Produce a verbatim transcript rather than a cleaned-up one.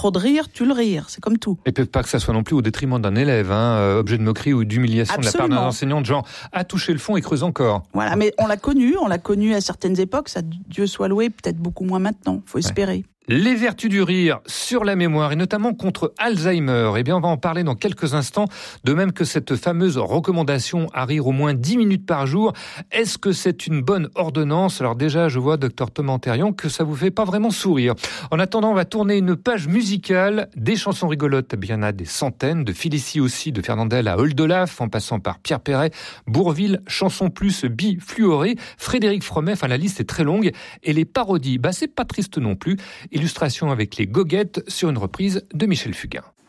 trop de rire, tu le rire. C'est comme tout. Et peut pas que ça soit non plus au détriment d'un élève, hein, euh, objet de moquerie ou d'humiliation Absolument. de la part d'un enseignant, de genre à toucher le fond et creuse encore. Voilà, mais on l'a connu, on l'a connu à certaines époques, ça, Dieu soit loué, peut-être beaucoup moins maintenant, faut espérer. Ouais. Les vertus du rire sur la mémoire et notamment contre Alzheimer. Eh bien, on va en parler dans quelques instants. De même que cette fameuse recommandation à rire au moins dix minutes par jour. Est-ce que c'est une bonne ordonnance ? Alors déjà, je vois, docteur Thomas Antérion, que ça vous fait pas vraiment sourire. En attendant, on va tourner une page musicale. Des chansons rigolotes, eh bien, il y en a des centaines. De Félicie aussi, de Fernandel à Oldelaf, en passant par Pierre Perret, Bourvil, Chanson Plus, Bifluoré, Frédéric Fromet. Enfin, la liste est très longue. Et les parodies, bah, c'est pas triste non plus. Illustration avec les goguettes sur une reprise de Michel Fugain.